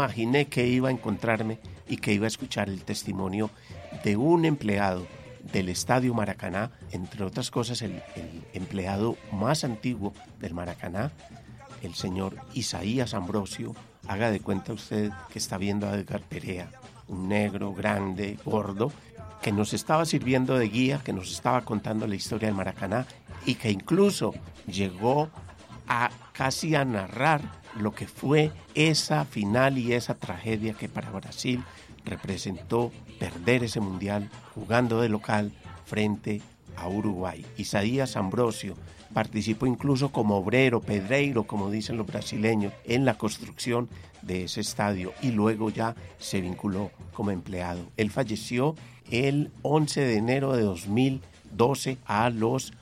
imaginé que iba a encontrarme y que iba a escuchar el testimonio de un empleado del Estadio Maracaná, entre otras cosas el empleado más antiguo del Maracaná, el señor Isaías Ambrosio. Haga de cuenta usted que está viendo a Edgar Perea, un negro, grande, gordo, que nos estaba sirviendo de guía, que nos estaba contando la historia del Maracaná y que incluso llegó a casi a narrar lo que fue esa final y esa tragedia que para Brasil representó perder ese mundial jugando de local frente a Uruguay. Isaías Ambrosio participó incluso como obrero, pedreiro, como dicen los brasileños, en la construcción de ese estadio y luego ya se vinculó como empleado. Él falleció el 11 de enero de 2012 a los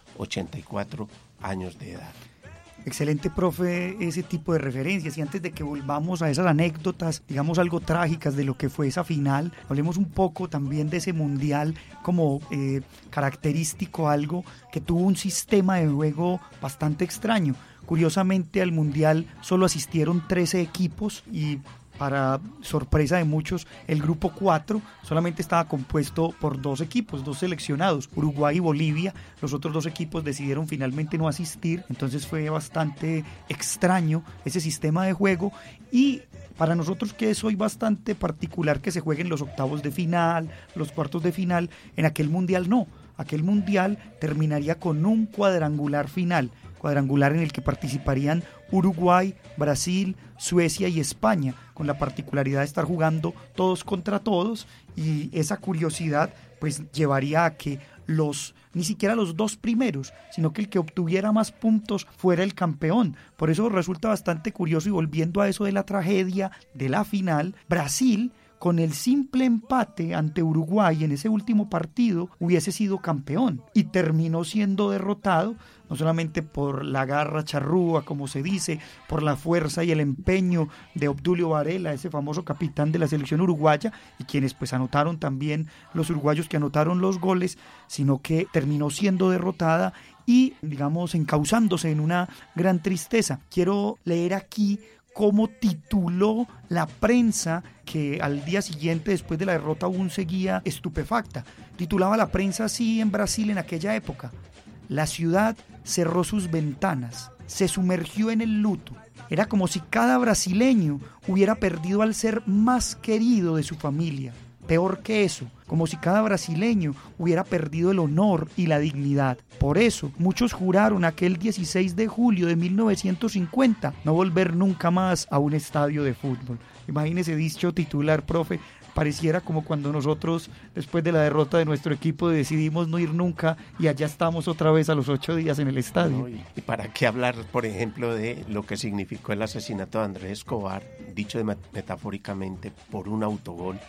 84 años de edad. Excelente, profe, ese tipo de referencias. Y antes de que volvamos a esas anécdotas, digamos algo trágicas de lo que fue esa final, hablemos un poco también de ese mundial como característico, algo que tuvo un sistema de juego bastante extraño. Curiosamente al mundial solo asistieron 13 equipos y para sorpresa de muchos, el grupo 4 solamente estaba compuesto por 2 equipos, 2 seleccionados, Uruguay y Bolivia. Los otros 2 equipos decidieron finalmente no asistir, entonces fue bastante extraño ese sistema de juego. Y para nosotros, que es hoy bastante particular que se jueguen los octavos de final, los cuartos de final, en aquel mundial no. Aquel mundial terminaría con un cuadrangular final, cuadrangular en el que participarían Uruguay, Brasil, Suecia y España, con la particularidad de estar jugando todos contra todos, y esa curiosidad pues llevaría a que ni siquiera los 2 primeros, sino que el que obtuviera más puntos fuera el campeón. Por eso resulta bastante curioso, y volviendo a eso de la tragedia de la final, Brasil, con el simple empate ante Uruguay en ese último partido, hubiese sido campeón y terminó siendo derrotado, no solamente por la garra charrúa, como se dice, por la fuerza y el empeño de Obdulio Varela, ese famoso capitán de la selección uruguaya, y quienes pues anotaron también, los uruguayos que anotaron los goles, sino que terminó siendo derrotada y, digamos, encauzándose en una gran tristeza. Quiero leer aquí cómo tituló la prensa, que al día siguiente, después de la derrota, aún seguía estupefacta. Titulaba la prensa así en Brasil en aquella época: la ciudad cerró sus ventanas, se sumergió en el luto. Era como si cada brasileño hubiera perdido al ser más querido de su familia. Peor que eso, como si cada brasileño hubiera perdido el honor y la dignidad. Por eso, muchos juraron aquel 16 de julio de 1950 no volver nunca más a un estadio de fútbol. Imagínese dicho titular, profe. Pareciera como cuando nosotros, después de la derrota de nuestro equipo, decidimos no ir nunca y allá estamos otra vez a los 8 días en el estadio. No, y para qué hablar, por ejemplo, de lo que significó el asesinato de Andrés Escobar, dicho metafóricamente, por un autogol,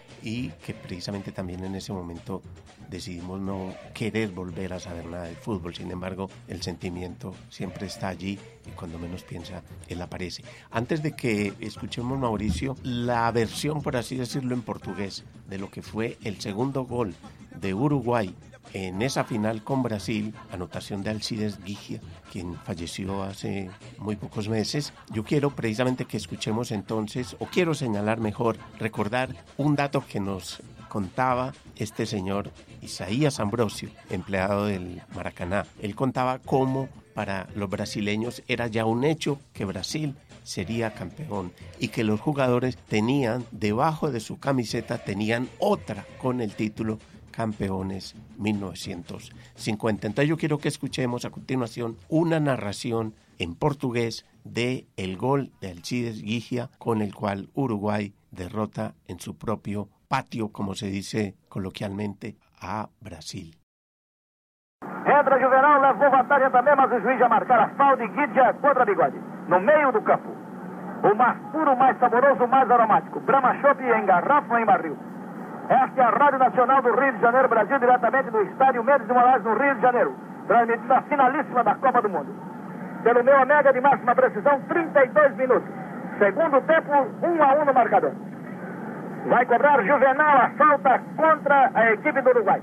y que precisamente también en ese momento decidimos no querer volver a saber nada de fútbol. Sin embargo, el sentimiento siempre está allí y cuando menos piensa, él aparece. Antes de que escuchemos, Mauricio, la versión, por así decirlo, en portugués de lo que fue el segundo gol de Uruguay en esa final con Brasil, anotación de Alcides Gigia, quien falleció hace muy pocos meses. Yo quiero precisamente que escuchemos entonces, o quiero señalar mejor, recordar un dato que nos contaba este señor Isaías Ambrosio, empleado del Maracaná. Él contaba cómo para los brasileños era ya un hecho que Brasil sería campeón y que los jugadores tenían debajo de su camiseta, tenían otra con el título Campeones 1950. Entonces yo quiero que escuchemos a continuación una narración en portugués de el gol de Alcides Gigia, con el cual Uruguay derrota en su propio patio, como se dice coloquialmente, a Brasil. Entra Juvenal, levou vantagem também, mas o juiz já marcar a falta e Gigia contra Bigode, no meio do campo. O mais puro, o mais saboroso, o mais aromático. Brahma Chopp em garrafa ou em barril. Esta é a Rádio Nacional do Rio de Janeiro, Brasil, diretamente do estádio Mendes de Moraes, no Rio de Janeiro, transmitindo a finalíssima da Copa do Mundo. Pelo meu Omega de máxima precisão, 32 minutos. Segundo tempo, 1-1 no marcador. Vai cobrar Juvenal a falta contra a equipe do Uruguai.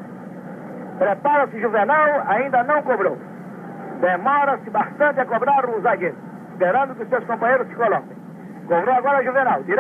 Prepara-se Juvenal, ainda não cobrou. Demora-se bastante a cobrar o zagueiro, esperando que os seus companheiros se coloquem. Cobrou agora Juvenal.